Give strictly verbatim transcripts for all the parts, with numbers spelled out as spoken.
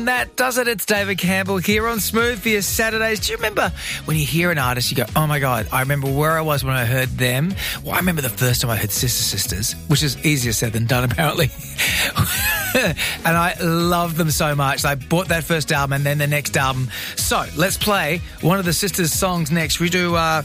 That does it. It's David Campbell here on Smooth for your Saturdays. Do you remember when you hear an artist, you go, oh my God, I remember where I was when I heard them. Well, I remember the first time I heard Sister Sisters, which is easier said than done, apparently. And I love them so much. I bought that first album and then the next album. So let's play one of the Sisters songs next. We do, uh,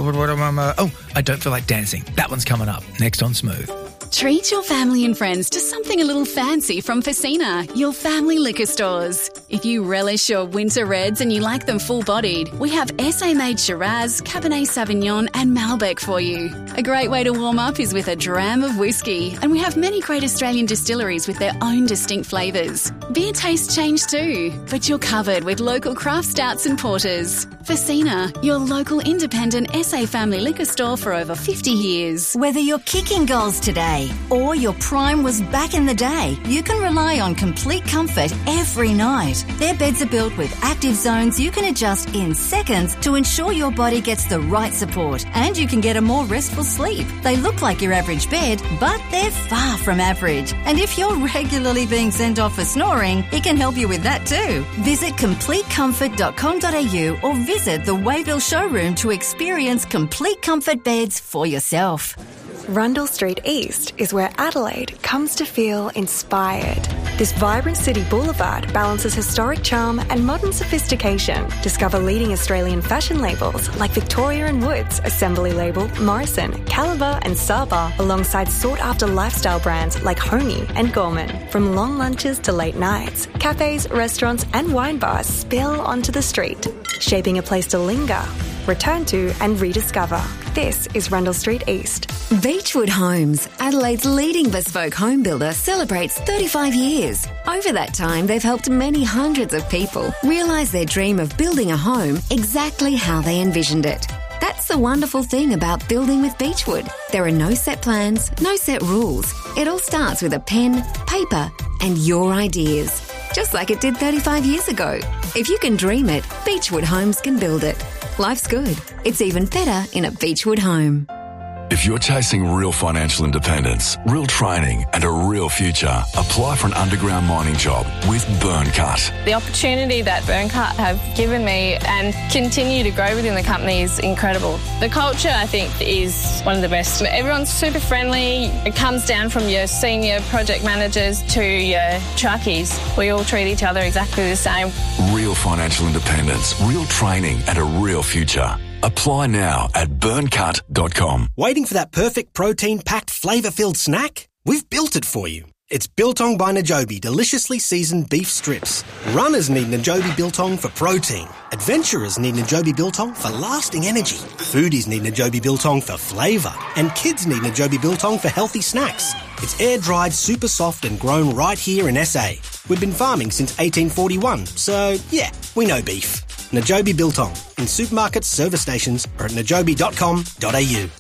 oh, I Don't Feel Like Dancing. That one's coming up next on Smooth. Treat your family and friends to something a little fancy from Facina, your family liquor stores. If you relish your winter reds and you like them full-bodied, we have S A-made Shiraz, Cabernet Sauvignon and Malbec for you. A great way to warm up is with a dram of whiskey, and we have many great Australian distilleries with their own distinct flavours. Beer tastes change too, but you're covered with local craft stouts and porters. Facina, your local independent S A family liquor store for over fifty years. Whether you're kicking goals today or your prime was back in the day, you can rely on complete comfort every night. Their beds are built with active zones you can adjust in seconds to ensure your body gets the right support and you can get a more restful sleep. They look like your average bed, but they're far from average. And if you're regularly being sent off for snoring, it can help you with that too. Visit complete comfort dot com dot a u or visit the Wayville showroom to experience complete comfort beds for yourself. Rundle Street East is where Adelaide comes to feel inspired. This vibrant city boulevard balances historic charm and modern sophistication. Discover leading Australian fashion labels like Victoria and Woods, Assembly Label, Morrison, Caliber and Saba, alongside sought-after lifestyle brands like Homey and Gorman. From long lunches to late nights, cafes, restaurants and wine bars spill onto the street, shaping a place to linger, return to and rediscover. This is Rundle Street East. Beechwood Homes, Adelaide's leading bespoke home builder, celebrates thirty-five years. Over that time, they've helped many hundreds of people realise their dream of building a home exactly how they envisioned it. That's the wonderful thing about building with Beechwood. There are no set plans, no set rules. It all starts with a pen, paper, and your ideas. Just like it did thirty-five years ago. If you can dream it, Beechwood Homes can build it. Life's good. It's even better in a Beechwood home. If you're chasing real financial independence, real training and a real future, apply for an underground mining job with Burncut. The opportunity that Burncut have given me and continue to grow within the company is incredible. The culture, I think, is one of the best. Everyone's super friendly. It comes down from your senior project managers to your truckies. We all treat each other exactly the same. Real financial independence, real training and a real future. Apply now at burncut dot com. Waiting for that perfect protein-packed, flavour-filled snack? We've built it for you. It's Biltong by Najobi deliciously seasoned beef strips. Runners need Najobi Biltong for protein. Adventurers need Najobi Biltong for lasting energy. Foodies need Najobi Biltong for flavour. And kids need Najobi Biltong for healthy snacks. It's air-dried, super soft and grown right here in S A. We've been farming since eighteen forty-one, so yeah, we know beef. Najobi Biltong in supermarkets, service stations or at najobi dot com dot a u.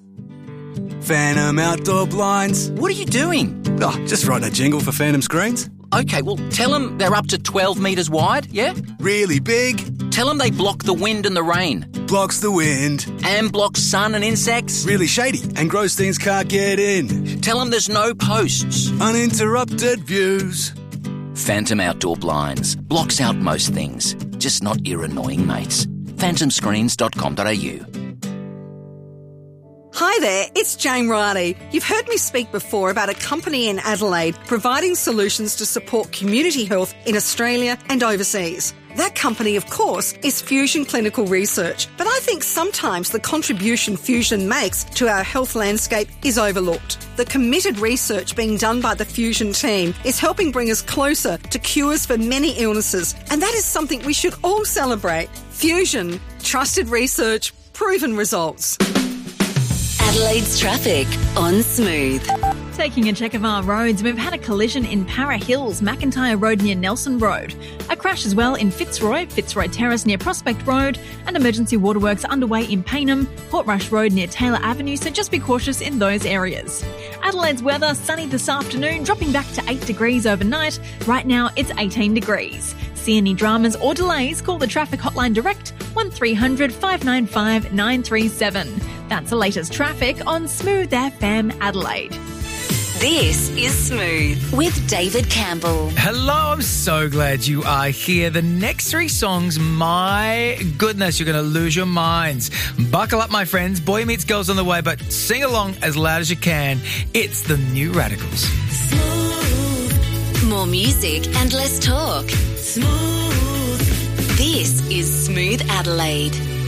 Phantom Outdoor Blinds. What are you doing? Oh, just writing a jingle for Phantom Screens. Okay, well, tell them they're up to twelve metres wide, yeah? Really big. Tell them they block the wind and the rain. Blocks the wind. And blocks sun and insects. Really shady, and gross things can't get in. Tell them there's no posts. Uninterrupted views. Phantom Outdoor Blinds. Blocks out most things, just not your annoying mates. phantom screens dot com dot a u. Hi there, it's Jane Riley. You've heard me speak before about a company in Adelaide providing solutions to support community health in Australia and overseas. That company, of course, is Fusion Clinical Research, but I think sometimes the contribution Fusion makes to our health landscape is overlooked. The committed research being done by the Fusion team is helping bring us closer to cures for many illnesses, and that is something we should all celebrate. Fusion, trusted research, proven results. Adelaide's traffic on Smooth. Taking a check of our roads, we've had a collision in Para Hills, McIntyre Road near Nelson Road. A crash as well in Fitzroy, Fitzroy Terrace near Prospect Road, and emergency waterworks underway in Paynham, Portrush Road near Taylor Avenue, so just be cautious in those areas. Adelaide's weather, sunny this afternoon, dropping back to eight degrees overnight. Right now it's eighteen degrees. See any dramas or delays, call the traffic hotline direct, one three hundred five nine five nine three seven. That's the latest traffic on Smooth F M Adelaide. This is Smooth with David Campbell. Hello, I'm so glad you are here. The next three songs, my goodness, you're going to lose your minds. Buckle up, my friends. Boy meets girl's on the way, but sing along as loud as you can. It's the New Radicals. Smooth. More music and less talk. Smooth. This is Smooth Adelaide.